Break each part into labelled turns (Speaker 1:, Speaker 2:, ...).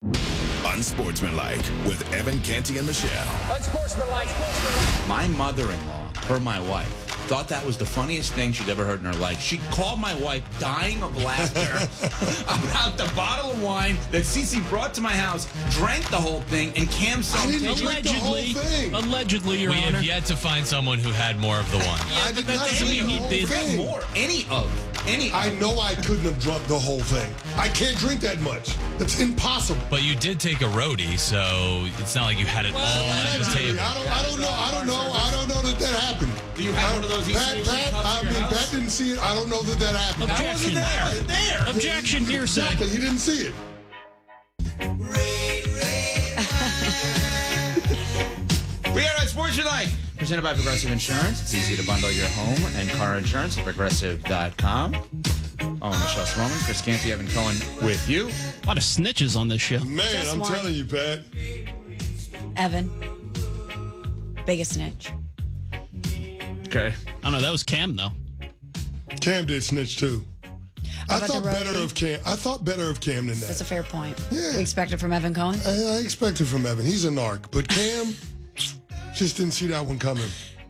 Speaker 1: Unsportsmanlike with Evan Canty and Michelle.
Speaker 2: Unsportsmanlike.
Speaker 3: My mother-in-law, her my wife, thought that was the funniest thing she'd ever heard in her life. She called my wife dying of laughter about the bottle of wine that Cece brought to my house, drank the whole thing, and Cam
Speaker 4: Allegedly, Your
Speaker 5: We
Speaker 4: Honor.
Speaker 5: have yet to find someone who had more of the wine.
Speaker 6: I did not see the whole thing.
Speaker 3: More. Any of.
Speaker 6: I know I couldn't have drunk the whole thing. I can't drink that much. That's impossible.
Speaker 5: But you did take a roadie, so it's not like you had it all at the table.
Speaker 6: I don't know that happened.
Speaker 3: Do you have one of those
Speaker 6: Pat didn't see it. I don't know that happened.
Speaker 4: Objection.
Speaker 3: I wasn't there.
Speaker 4: Objection, hearsay.
Speaker 6: Exactly. He didn't see it.
Speaker 3: We are at Sportsmanlike, presented by Progressive Insurance. It's easy to bundle your home and car insurance at Progressive.com. Oh, Michelle Stroman, Chris Canty, Evan Cohen with you.
Speaker 4: A lot of snitches on this show.
Speaker 6: Man,
Speaker 7: Just
Speaker 6: I'm
Speaker 7: one.
Speaker 6: telling you, Pat.
Speaker 7: Evan. Biggest snitch.
Speaker 3: Okay.
Speaker 4: I don't know. That was Cam, though.
Speaker 6: Cam did snitch too. I
Speaker 7: about
Speaker 6: thought
Speaker 7: the
Speaker 6: better
Speaker 7: roadie?
Speaker 6: of Cam. I thought better of Cam than
Speaker 7: That's a
Speaker 6: that.
Speaker 7: fair point.
Speaker 6: Yeah.
Speaker 7: We expect it from Evan Cohen.
Speaker 6: I expected from Evan. He's a narc, but Cam just didn't see that one coming.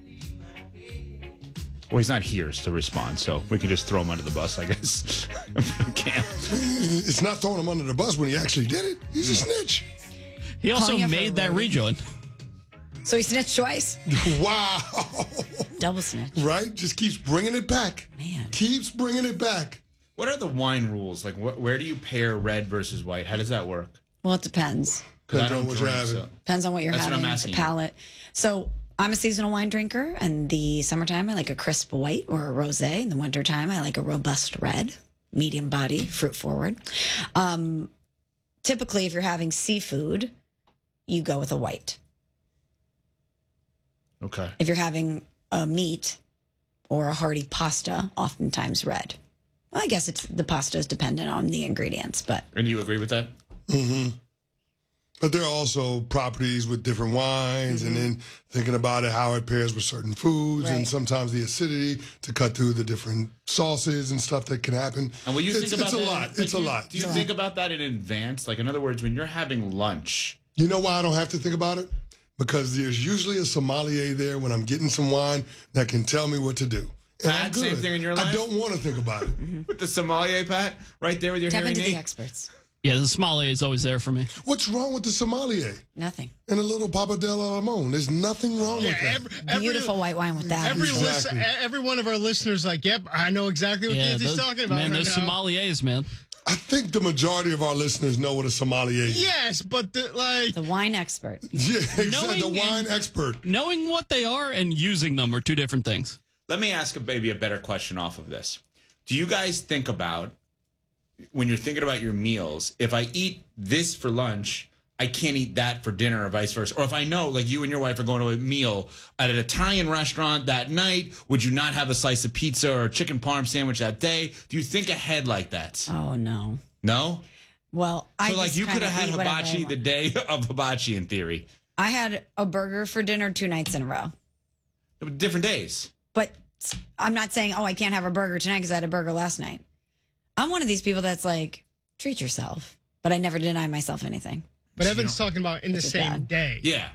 Speaker 3: Well, he's not here to respond, so we can just throw him under the bus, I guess. Cam.
Speaker 6: It's not throwing him under the bus when he actually did it. He's a snitch.
Speaker 4: He also
Speaker 7: Calling out for
Speaker 4: made
Speaker 7: a
Speaker 4: that
Speaker 7: roadie.
Speaker 4: rejoin.
Speaker 7: So he snitched twice.
Speaker 6: Wow.
Speaker 7: Double snitch.
Speaker 6: Right? Just keeps bringing it back.
Speaker 7: Man.
Speaker 6: Keeps bringing it back.
Speaker 3: What are the wine rules? Like, where do you pair red versus white? How does that work?
Speaker 7: Well, it depends.
Speaker 3: 'Cause I
Speaker 6: Depends on
Speaker 3: don't
Speaker 6: what you're
Speaker 3: drink,
Speaker 6: having.
Speaker 3: so.
Speaker 7: Depends on what you're
Speaker 3: That's what
Speaker 7: having.
Speaker 3: I'm
Speaker 7: It's a
Speaker 3: asking you.
Speaker 7: palate. So I'm a seasonal wine drinker. In the summertime, I like a crisp white or a rosé. In the wintertime, I like a robust red, medium body, fruit forward. Typically, if you're having seafood, you go with a white.
Speaker 3: Okay.
Speaker 7: If you're having a meat or a hearty pasta, oftentimes red. Well, I guess the pasta is dependent on the ingredients, but
Speaker 3: And you agree with that?
Speaker 6: But there are also properties with different wines, and then thinking about it, how it pairs with certain foods, and
Speaker 7: Right.
Speaker 6: sometimes the acidity to cut through the different sauces and stuff that can happen.
Speaker 3: And when you think about
Speaker 6: it's a
Speaker 3: that,
Speaker 6: lot.
Speaker 3: like,
Speaker 6: It's a lot.
Speaker 3: Do you think about that in advance? Like, in other words, when you're having lunch,
Speaker 6: You know why I don't have to think about it? Because there's usually a sommelier there when I'm getting some wine that can tell me what to do. And I'm
Speaker 3: Pat, same
Speaker 6: good.
Speaker 3: thing in your
Speaker 6: I
Speaker 3: life?
Speaker 6: don't want to think about it.
Speaker 3: with the sommelier, Pat, right there with your
Speaker 7: tap
Speaker 3: hearing
Speaker 7: into the
Speaker 3: aid.
Speaker 7: experts.
Speaker 4: Yeah, the sommelier is always there for me.
Speaker 6: What's wrong with the sommelier
Speaker 7: Nothing.
Speaker 6: and a little Papa Del Limon? There's nothing wrong with that.
Speaker 7: Beautiful white wine with that.
Speaker 6: Exactly.
Speaker 8: Every one of our listeners, like, yep, I know exactly what Nancy's
Speaker 4: those,
Speaker 8: talking about
Speaker 4: man,
Speaker 8: right
Speaker 4: those
Speaker 8: now.
Speaker 4: sommeliers, man.
Speaker 6: I think the majority of our listeners know what a sommelier is.
Speaker 8: Yes, but
Speaker 7: The wine expert.
Speaker 6: Yeah, exactly. The
Speaker 4: Knowing
Speaker 6: wine expert.
Speaker 4: Knowing what they are and using them are two different things.
Speaker 3: Let me ask maybe a better question off of this. Do you guys think about, when you're thinking about your meals, if I eat this for lunch, I can't eat that for dinner or vice versa? Or if I know, like, you and your wife are going to a meal at an Italian restaurant that night, would you not have a slice of pizza or a chicken parm sandwich that day? Do you think ahead like that?
Speaker 7: Oh, no.
Speaker 3: No?
Speaker 7: Well, I
Speaker 3: So, like,
Speaker 7: just
Speaker 3: you could
Speaker 7: kinda
Speaker 3: have had
Speaker 7: eat whatever I
Speaker 3: hibachi
Speaker 7: want.
Speaker 3: the day of hibachi in theory.
Speaker 7: I had a burger for dinner 2 nights in a row.
Speaker 3: Different days.
Speaker 7: But I'm not saying, oh, I can't have a burger tonight because I had a burger last night. I'm one of these people that's like, treat yourself. But I never deny myself anything.
Speaker 8: But Evan's talking about in the
Speaker 7: Which is
Speaker 8: same
Speaker 7: bad.
Speaker 8: day.
Speaker 3: Yeah.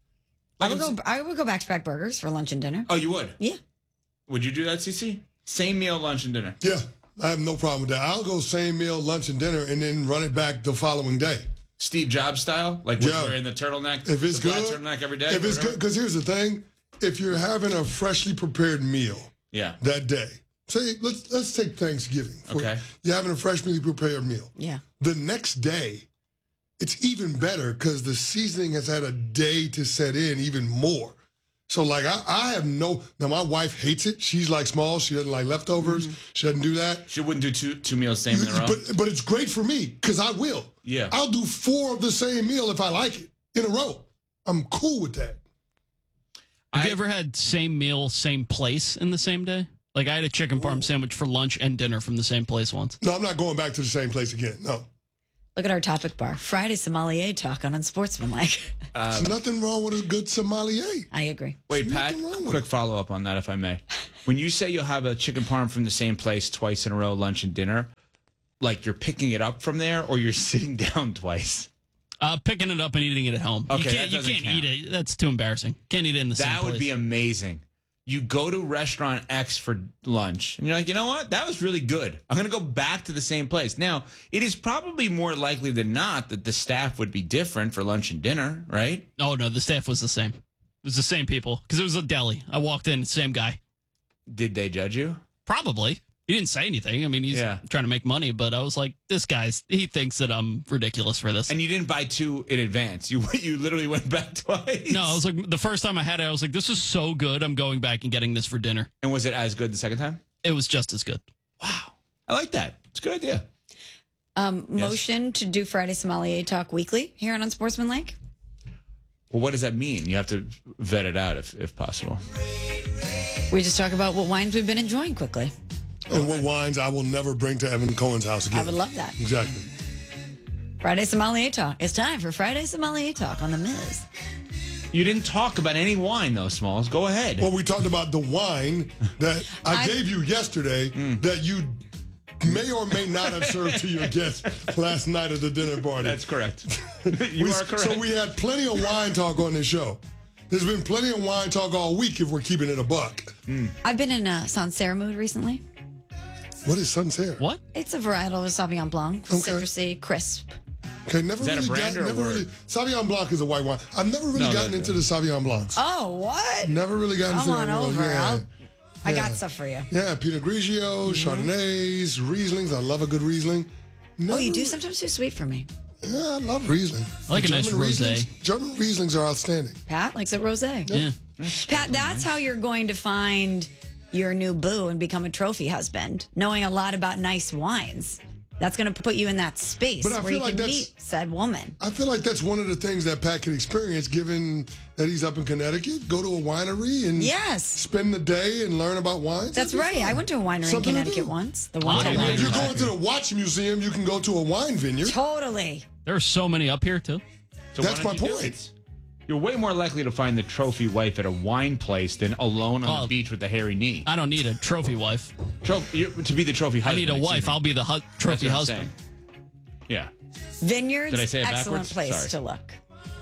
Speaker 7: I would go back-to-back burgers for lunch and dinner.
Speaker 3: Oh, you would?
Speaker 7: Yeah.
Speaker 3: Would you do that, CC? Same meal, lunch, and dinner.
Speaker 6: Yeah, I have no problem with that. I'll go same meal, lunch, and dinner, and then run it back the following day.
Speaker 3: Steve Jobs style? Like
Speaker 6: Yeah.
Speaker 3: wearing the turtleneck?
Speaker 6: If it's
Speaker 3: the black
Speaker 6: good,
Speaker 3: turtleneck every day?
Speaker 6: if it's
Speaker 3: whatever?
Speaker 6: good, because here's the thing: if you're having a freshly prepared meal
Speaker 3: Yeah.
Speaker 6: that day, say let's take Thanksgiving.
Speaker 3: Okay.
Speaker 6: You're having a freshly prepared meal.
Speaker 7: Yeah.
Speaker 6: The next day, it's even better because the seasoning has had a day to set in even more. So, like, I have no... Now, my wife hates it. She's, like, small. She doesn't like leftovers. She doesn't do that.
Speaker 3: She wouldn't do two meals same in a row?
Speaker 6: But it's great for me because I will.
Speaker 3: Yeah.
Speaker 6: I'll do 4 of the same meal if I like it in a row. I'm cool with that.
Speaker 4: Have you ever had same meal, same place in the same day? Like, I had a chicken parm sandwich for lunch and dinner from the same place once.
Speaker 6: No, I'm not going back to the same place again. No.
Speaker 7: Look at our topic bar. Friday sommelier talk on Unsportsmanlike.
Speaker 6: There's nothing wrong with a good sommelier.
Speaker 7: I agree.
Speaker 3: Wait,
Speaker 6: There's
Speaker 3: Pat,
Speaker 6: nothing wrong with
Speaker 3: quick
Speaker 6: it.
Speaker 3: follow-up on that, if I may. When you say you'll have a chicken parm from the same place twice in a row, lunch and dinner, like you're picking it up from there or you're sitting down twice?
Speaker 4: Picking it up and eating it at home.
Speaker 3: Okay,
Speaker 4: you can't eat it. That's too embarrassing. Can't eat it in the same place.
Speaker 3: That would be amazing. You go to restaurant X for lunch, and you're like, you know what? That was really good. I'm going to go back to the same place. Now, it is probably more likely than not that the staff would be different for lunch and dinner, right?
Speaker 4: Oh, no, the staff was the same. It was the same people because it was a deli. I walked in, same guy.
Speaker 3: Did they judge you?
Speaker 4: Probably. He didn't say anything. I mean, he's trying to make money, but I was like, he thinks that I'm ridiculous for this.
Speaker 3: And you didn't buy 2 in advance. You literally went back twice.
Speaker 4: No, I was like, the first time I had it, I was like, this is so good. I'm going back and getting this for dinner.
Speaker 3: And was it as good the second time?
Speaker 4: It was just as good.
Speaker 3: Wow. I like that. It's a good idea.
Speaker 7: Motion to do Friday Sommelier Talk weekly here on Unsportsmanlike.
Speaker 3: Well, what does that mean? You have to vet it out if possible.
Speaker 7: We just talk about what wines we've been enjoying quickly.
Speaker 6: And what wines I will never bring to Evan Cohen's house again.
Speaker 7: I would love that.
Speaker 6: Exactly.
Speaker 7: Friday Sommelier Talk. It's time for Friday Sommelier Talk on The Miz.
Speaker 3: You didn't talk about any wine, though, Smalls. Go ahead.
Speaker 6: Well, we talked about the wine that I gave you yesterday that you may or may not have served to your guests last night at the dinner party.
Speaker 3: That's correct. You are correct.
Speaker 6: So we had plenty of wine talk on this show. There's been plenty of wine talk all week if we're keeping it a buck.
Speaker 7: I've been in a Sancerre mood recently.
Speaker 6: What is Sancerre?
Speaker 4: What?
Speaker 7: It's a varietal of Sauvignon Blanc.
Speaker 6: Okay.
Speaker 7: Citrusy, crisp.
Speaker 6: Okay, never
Speaker 3: Is that
Speaker 6: really
Speaker 3: a brand or a word?
Speaker 6: Sauvignon Blanc is a white wine. I've never really gotten into the Sauvignon Blancs.
Speaker 7: Oh, what?
Speaker 6: Never really gotten into
Speaker 7: Come on
Speaker 6: that one.
Speaker 7: over.
Speaker 6: Yeah.
Speaker 7: I got stuff for you.
Speaker 6: Yeah, Pinot Grigio, Chardonnays, Rieslings. I love a good Riesling.
Speaker 7: Oh, you do sometimes too sweet for me.
Speaker 6: Yeah, I love Riesling.
Speaker 4: I like a nice
Speaker 6: German
Speaker 4: rosé.
Speaker 6: Rieslings- German Rieslings are outstanding.
Speaker 7: Pat likes a rosé.
Speaker 4: Yeah.
Speaker 7: Pat, that's how you're going to find your new boo and become a trophy husband, knowing a lot about nice wines. That's going to put you in that space
Speaker 6: But I
Speaker 7: where
Speaker 6: feel
Speaker 7: you
Speaker 6: like
Speaker 7: can
Speaker 6: that's-
Speaker 7: meet said woman.
Speaker 6: I feel like that's one of the things that Pat can experience, given that he's up in Connecticut. Go to a winery and
Speaker 7: Yes.
Speaker 6: spend the day and learn about wines.
Speaker 7: That's
Speaker 6: That'd be
Speaker 7: right.
Speaker 6: fun.
Speaker 7: I went to a winery in
Speaker 6: Something to
Speaker 7: Connecticut
Speaker 6: do.
Speaker 7: once. The one time.
Speaker 4: Wow.
Speaker 6: If you're going to the watch museum, you can go to a wine vineyard.
Speaker 7: Totally.
Speaker 4: There are so many up here, too.
Speaker 3: So
Speaker 6: That's
Speaker 3: why don't
Speaker 6: my
Speaker 3: you do
Speaker 6: point.
Speaker 3: it? You're way more likely to find the trophy wife at a wine place than alone on
Speaker 4: Oh.
Speaker 3: the beach with a hairy knee.
Speaker 4: I don't need a trophy wife.
Speaker 3: To be the trophy
Speaker 4: I
Speaker 3: husband.
Speaker 4: need a
Speaker 3: excuse
Speaker 4: wife.
Speaker 3: me.
Speaker 4: I'll be the
Speaker 3: That's
Speaker 4: trophy
Speaker 3: what I'm
Speaker 4: husband.
Speaker 3: saying. Yeah.
Speaker 7: Vineyards,
Speaker 3: Did I say it
Speaker 7: excellent
Speaker 3: backwards?
Speaker 7: place
Speaker 3: Sorry.
Speaker 7: to look.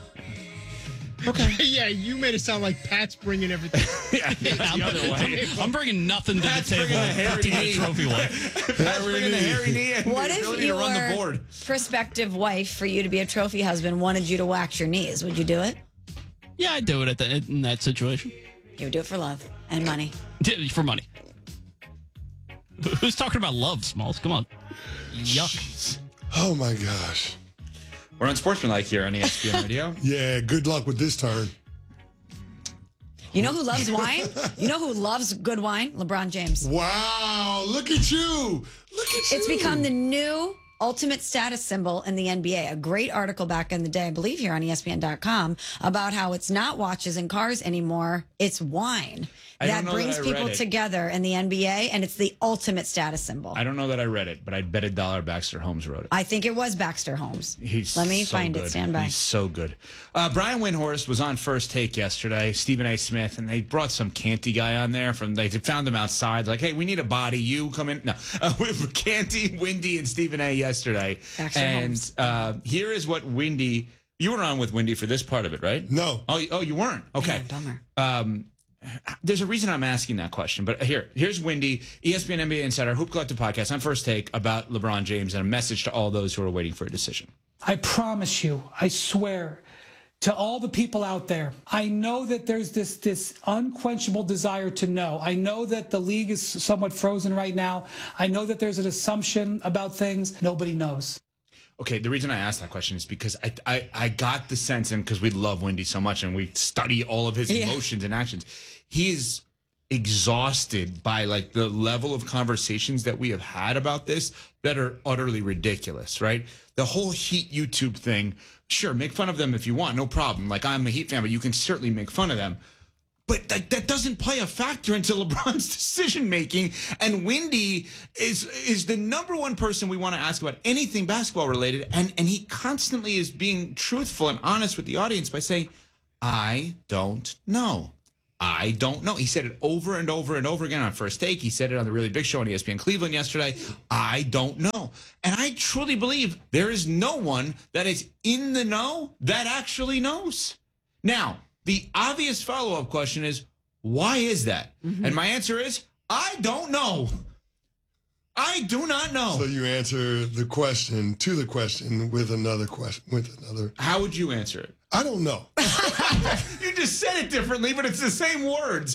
Speaker 8: Yeah, you made it sound like Pat's bringing everything.
Speaker 3: Yeah, the other way.
Speaker 4: I'm bringing nothing to the
Speaker 3: Pat's
Speaker 4: table
Speaker 3: bringing a hairy
Speaker 4: to get
Speaker 3: knee.
Speaker 4: a trophy wife.
Speaker 3: Pat's bringing the hairy knee and
Speaker 7: What
Speaker 3: the
Speaker 7: if
Speaker 3: ability to run the
Speaker 7: your
Speaker 3: board.
Speaker 7: prospective wife, for you to be a trophy husband, wanted you to wax your knees? Would you do it?
Speaker 4: Yeah, I'd do it in that situation.
Speaker 7: You would do it for love and money.
Speaker 4: For money. Who's talking about love, Smalls? Come on. Yuck.
Speaker 6: Oh my gosh.
Speaker 3: We're on Sportsmanlike here on ESPN Radio.
Speaker 6: Yeah, good luck with this turn.
Speaker 7: You know who loves wine? You know who loves good wine? LeBron James.
Speaker 6: Wow, look at you. Look at you.
Speaker 7: It's become the new ultimate status symbol in the NBA. A great article back in the day, I believe here on ESPN.com, about how it's not watches and cars anymore. It's wine
Speaker 3: I don't
Speaker 7: that
Speaker 3: know
Speaker 7: brings
Speaker 3: that I read
Speaker 7: people
Speaker 3: it.
Speaker 7: together in the NBA, and it's the ultimate status symbol.
Speaker 3: I don't know that I read it, but I'd bet $1 Baxter Holmes wrote it.
Speaker 7: I think it was Baxter Holmes.
Speaker 3: He's
Speaker 7: Let me
Speaker 3: so
Speaker 7: find
Speaker 3: good.
Speaker 7: it. Stand by.
Speaker 3: He's so good. Brian Windhorst was on First Take yesterday, Stephen A. Smith, and they brought some Canty guy on there. They found him outside, like, hey, we need a body. You come in. No, with Canty, Windy, and Stephen A. yesterday.
Speaker 7: Baxter
Speaker 3: and here is what Windy. You were on with Windy for this part of it, right?
Speaker 6: No.
Speaker 3: Oh, you weren't. Okay.
Speaker 7: Yeah, bummer.
Speaker 3: There's a reason I'm asking that question, but here's Windy, ESPN NBA Insider, Hoop Collective Podcast on First Take about LeBron James and a message to all those who are waiting for a decision.
Speaker 2: I promise you, I swear to all the people out there, I know that there's this unquenchable desire to know. I know that the league is somewhat frozen right now. I know that there's an assumption about things. Nobody knows.
Speaker 3: Okay, the reason I asked that question is because I got the sense, and because we love Windy so much and we study all of his emotions and actions, he is exhausted by like the level of conversations that we have had about this that are utterly ridiculous, right? The whole Heat YouTube thing, sure, make fun of them if you want, no problem. Like, I'm a Heat fan, but you can certainly make fun of them. But that doesn't play a factor into LeBron's decision making. And Windy is the number one person we want to ask about anything basketball related. And he constantly is being truthful and honest with the audience by saying, I don't know. I don't know. He said it over and over and over again on First Take. He said it on the Really Big Show on ESPN Cleveland yesterday. I don't know. And I truly believe there is no one that is in the know that actually knows. Now, the obvious follow-up question is, why is that? And my answer is, I don't know. I do not know.
Speaker 6: So you answer the question with another question,
Speaker 3: How would you answer it?
Speaker 6: I don't know.
Speaker 3: You just said it differently, but it's the same words.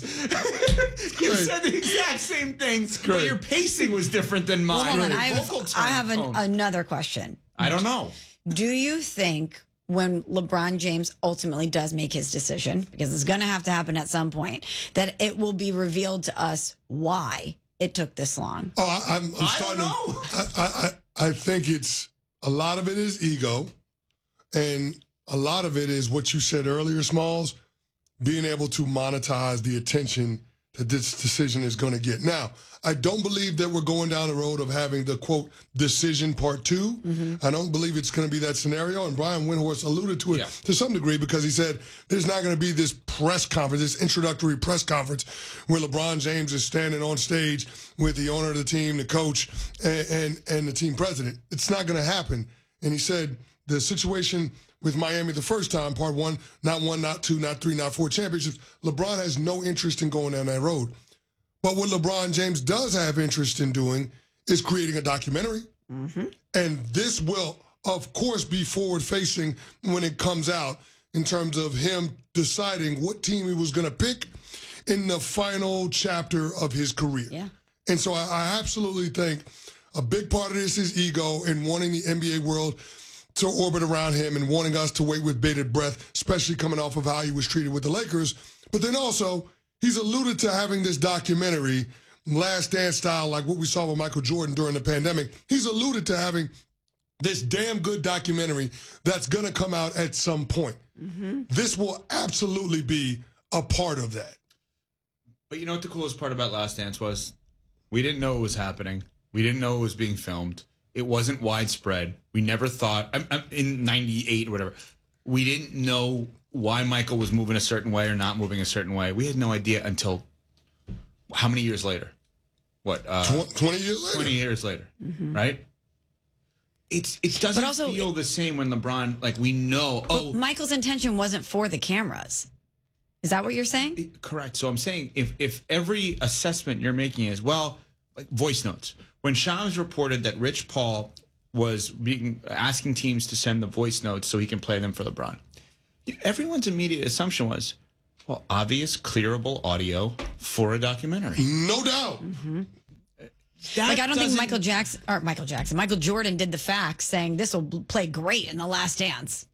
Speaker 3: You said the exact same thing, but your pacing was different than mine.
Speaker 7: Hold on, I
Speaker 3: Vocal tone.
Speaker 7: have another question.
Speaker 3: I don't know.
Speaker 7: Do you think when LeBron James ultimately does make his decision, because it's going to have to happen at some point, that it will be revealed to us why it took this long?
Speaker 6: Oh, I'm
Speaker 3: I
Speaker 6: starting
Speaker 3: don't know.
Speaker 6: I think it's a lot of it is ego, and a lot of it is what you said earlier, Smalls, being able to monetize the attention that this decision is going to get. Now, I don't believe that we're going down the road of having the, quote, decision part 2. I don't believe it's going to be that scenario. And Brian Windhorst alluded to it to some degree because he said there's not going to be this press conference, this introductory press conference where LeBron James is standing on stage with the owner of the team, the coach, and the team president. It's not going to happen. And he said the situation with Miami the first time, part 1, not 2, not 3, not 4 championships, LeBron has no interest in going down that road. But what LeBron James does have interest in doing is creating a documentary. And this will, of course, be forward-facing when it comes out in terms of him deciding what team he was going to pick in the final chapter of his career.
Speaker 7: Yeah.
Speaker 6: And so I absolutely think a big part of this is ego and wanting the NBA world to orbit around him and wanting us to wait with bated breath, especially coming off of how he was treated with the Lakers. But then also, he's alluded to having this documentary, Last Dance style, like what we saw with Michael Jordan during the pandemic. He's alluded to having this damn good documentary that's going to come out at some point. This will absolutely be a part of that.
Speaker 3: But you know what the coolest part about Last Dance was? We didn't know it was happening. We didn't know it was being filmed. It wasn't widespread. We never thought, in 98 or whatever, we didn't know why Michael was moving a certain way or not moving a certain way. We had no idea until how many years later? What?
Speaker 6: 20 years later.
Speaker 3: 20 years later, right? It doesn't
Speaker 7: also,
Speaker 3: feel the same when LeBron, like we know,
Speaker 7: Michael's intention wasn't for the cameras. Is that what you're saying?
Speaker 3: Correct. So I'm saying if every assessment you're making is, well, like voice notes. When Shams reported that Rich Paul was asking teams to send the voice notes so he can play them for LeBron, everyone's immediate assumption was, well, obvious, clearable audio for a documentary.
Speaker 6: No doubt.
Speaker 7: Like, I don't think Michael Jordan did the facts saying this will play great in The Last Dance.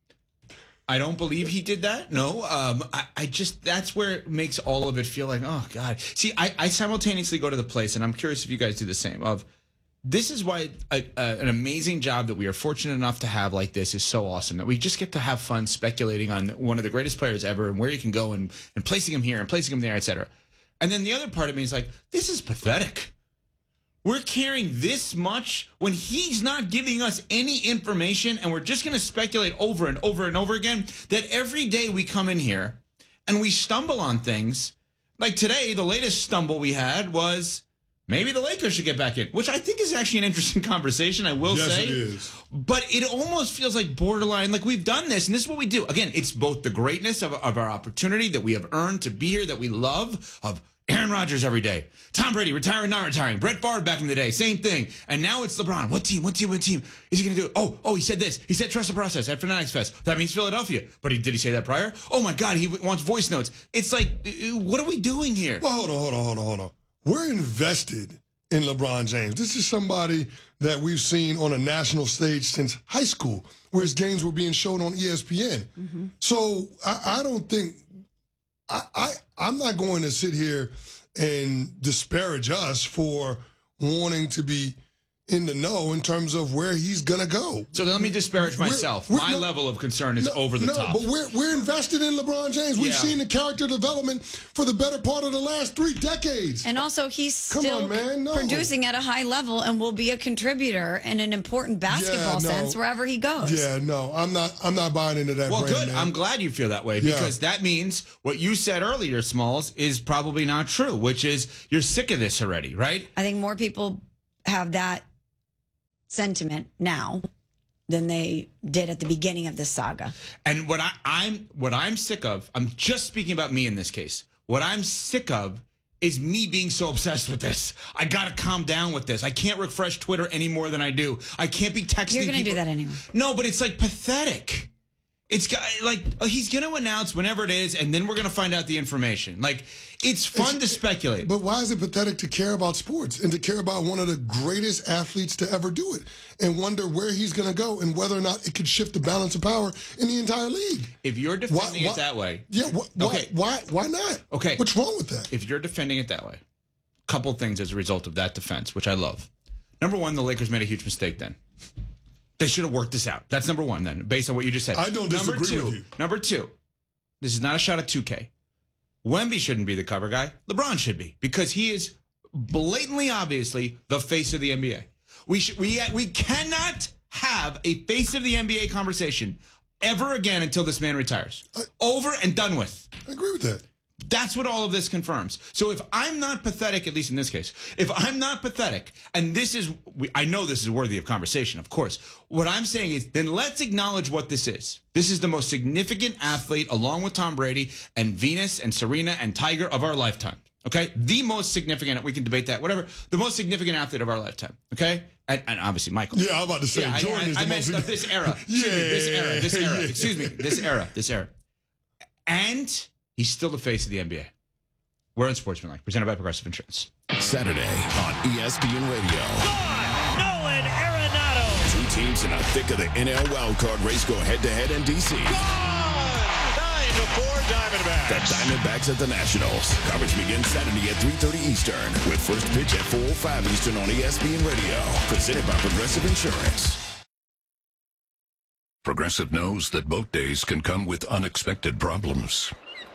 Speaker 3: I don't believe he did that. No, I just, that's where it makes all of it feel like, oh God. See, I simultaneously go to the place, and I'm curious if you guys do the same, of this is why an amazing job that we are fortunate enough to have like this is so awesome, that we just get to have fun speculating on one of the greatest players ever and where you can go and placing him here and placing him there, etc. And then the other part of me is like, this is pathetic. We're caring this much when he's not giving us any information, and we're just going to speculate over and over and over again that every day we come in here and we stumble on things. Like today, the latest stumble we had was maybe the Lakers should get back in, which I think is actually an interesting conversation, I will say.
Speaker 6: Yes, it is.
Speaker 3: But it almost feels like borderline, like we've done this, and this is what we do. Again, it's both the greatness of our opportunity that we have earned to be here, that we love, of Aaron Rodgers every day, Tom Brady retiring, not retiring, Brett Favre back in the day, same thing. And now it's LeBron. What team is he going to do? Oh, he said this. He said trust the process at Fanatics Fest. That means Philadelphia. But did he say that prior? Oh my God, he wants voice notes. It's like, what are we doing here?
Speaker 6: Well, hold on. We're invested in LeBron James. This is somebody that we've seen on a national stage since high school, where his games were being shown on ESPN. So I don't think, I'm not going to sit here and disparage us for wanting to be in the know in terms of where he's going to go.
Speaker 3: So let me disparage myself. My level of concern is over the top.
Speaker 6: But we're invested in LeBron James. We've seen the character development for the better part of the last 3 decades.
Speaker 7: And also, he's still producing at a high level and will be a contributor in an important basketball sense wherever he goes.
Speaker 6: Yeah, no, I'm not buying into that.
Speaker 3: Well,
Speaker 6: brand,
Speaker 3: good.
Speaker 6: man.
Speaker 3: I'm glad you feel that way because that means what you said earlier, Smalls, is probably not true, which is you're sick of this already, right?
Speaker 7: I think more people have that sentiment now than they did at the beginning of this saga.
Speaker 3: And what I'm sick of, I'm just speaking about me in this case. What I'm sick of is me being so obsessed with this. I got to calm down with this. I can't refresh Twitter any more than I do. I can't be texting
Speaker 7: You're going to
Speaker 3: people.
Speaker 7: do that anyway.
Speaker 3: No, but it's like pathetic. It's like he's going to announce whenever it is, and then we're going to find out the information. Like, it's fun to speculate.
Speaker 6: But why is it pathetic to care about sports and to care about one of the greatest athletes to ever do it and wonder where he's going to go and whether or not it could shift the balance of power in the entire league?
Speaker 3: If you're defending it that way.
Speaker 6: Yeah, why not?
Speaker 3: Okay.
Speaker 6: What's wrong with that?
Speaker 3: If you're defending it that way, a couple things as a result of that defense, which I love. Number one, the Lakers made a huge mistake then. They should have worked this out. That's number one, then, based on what you just said.
Speaker 6: I don't disagree with you.
Speaker 3: Number two, this is not a shot at 2K. Wemby shouldn't be the cover guy. LeBron should be, because he is blatantly, obviously, the face of the NBA. We cannot have a face of the NBA conversation ever again until this man retires. Over and done with.
Speaker 6: I agree with that.
Speaker 3: That's what all of this confirms. So if I'm not pathetic, at least in this case, if I'm not pathetic, and this is, I know this is worthy of conversation, of course. What I'm saying is, then let's acknowledge what this is. This is the most significant athlete, along with Tom Brady and Venus and Serena and Tiger, of our lifetime. Okay? The most significant, we can debate that, whatever. The most significant athlete of our lifetime. Okay? And obviously Michael.
Speaker 6: Yeah, I'm about to say, Jordan is the most
Speaker 3: significant. This era. This era. And he's still the face of the NBA. We're on Sportsmanlike, presented by Progressive Insurance.
Speaker 1: Saturday on ESPN Radio.
Speaker 9: Nolan Arenado.
Speaker 1: 2 teams in the thick of the NL wildcard race go head-to-head in D.C.
Speaker 9: 9-4 Diamondbacks.
Speaker 1: The Diamondbacks at the Nationals. Coverage begins Saturday at 3:30 Eastern, with first pitch at 4:05 Eastern on ESPN Radio. Presented by Progressive Insurance.
Speaker 10: Progressive knows that boat days can come with unexpected problems.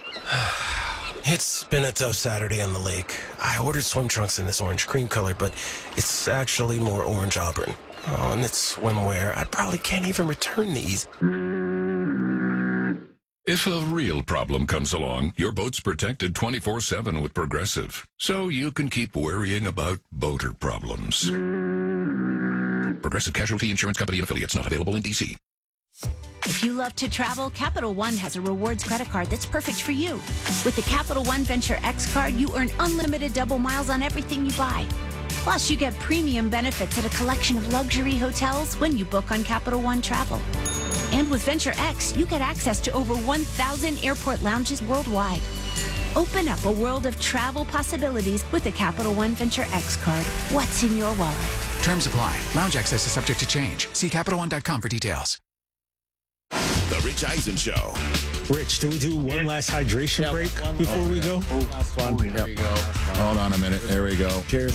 Speaker 11: It's been a tough Saturday on the lake. I ordered swim trunks in this orange cream color, but it's actually more orange auburn. Oh, and it's swimwear. I probably can't even return these.
Speaker 10: If a real problem comes along, your boat's protected 24/7 with Progressive, so you can keep worrying about boater problems. Progressive Casualty Insurance Company and affiliates, not available in D.C.
Speaker 12: If you love to travel, Capital One has a rewards credit card that's perfect for you. With the Capital One Venture X card, you earn unlimited double miles on everything you buy. Plus, you get premium benefits at a collection of luxury hotels when you book on Capital One Travel. And with Venture X, you get access to over 1,000 airport lounges worldwide. Open up a world of travel possibilities with the Capital One Venture X card. What's in your wallet?
Speaker 13: Terms apply. Lounge access is subject to change. See CapitalOne.com for details.
Speaker 1: The Rich Eisen Show.
Speaker 14: Rich, do we do one last hydration break before we go?
Speaker 15: Last one. There we go. Hold on a minute. There we go.
Speaker 14: Cheers.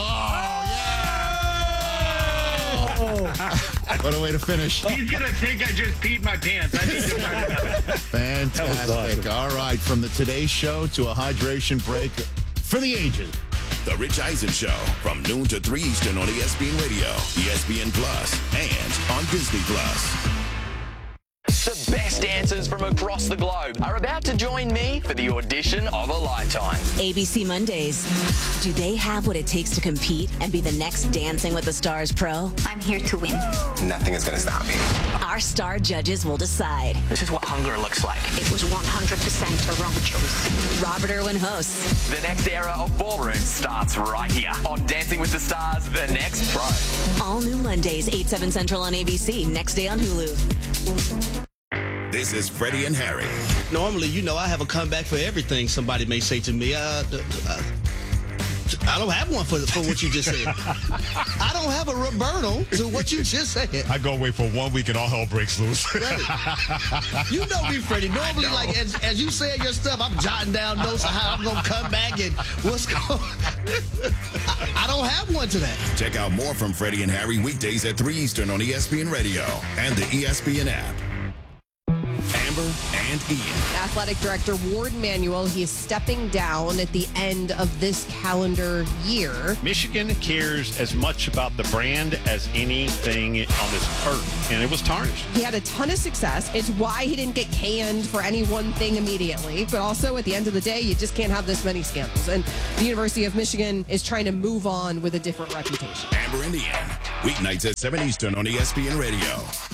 Speaker 15: What a way to finish.
Speaker 16: He's going to think I just peed my pants. I need to find out.
Speaker 15: Fantastic. All right. From the Today Show to a hydration break for the ages.
Speaker 1: The Rich Eisen Show, from noon to 3 Eastern on ESPN Radio, ESPN Plus, and on Disney Plus.
Speaker 17: The best dancers from across the globe are about to join me for the audition of a lifetime.
Speaker 18: ABC Mondays. Do they have what it takes to compete and be the next Dancing with the Stars pro?
Speaker 19: I'm here to win.
Speaker 20: Nothing is going to stop me.
Speaker 18: Our star judges will decide.
Speaker 17: This is what hunger looks like.
Speaker 19: It was 100% a wrong choice.
Speaker 18: Robert Irwin hosts.
Speaker 17: The next era of ballroom starts right here on Dancing with the Stars, The Next Pro.
Speaker 18: All new Mondays, 8/7 Central on ABC. Next day on Hulu.
Speaker 1: This is Freddie and Harry.
Speaker 21: Normally, I have a comeback for everything somebody may say to me.
Speaker 20: I don't have one for what you just said. I don't have a rebuttal to what you just said.
Speaker 15: I go away for 1 week and all hell breaks loose.
Speaker 20: You know me, Freddie. Normally, like as you say your stuff, I'm jotting down notes of how I'm gonna come back and what's going. I don't have one to that.
Speaker 1: Check out more from Freddie and Harry weekdays at 3 Eastern on ESPN Radio and the ESPN app. Amber and Ian.
Speaker 21: Athletic Director Ward Manuel, he is stepping down at the end of this calendar year.
Speaker 9: Michigan cares as much about the brand as anything on this earth, and it was tarnished.
Speaker 21: He had a ton of success. It's why he didn't get canned for any one thing immediately. But also, at the end of the day, you just can't have this many scandals. And the University of Michigan is trying to move on with a different reputation.
Speaker 1: Amber and Ian. Weeknights at 7 Eastern on ESPN Radio.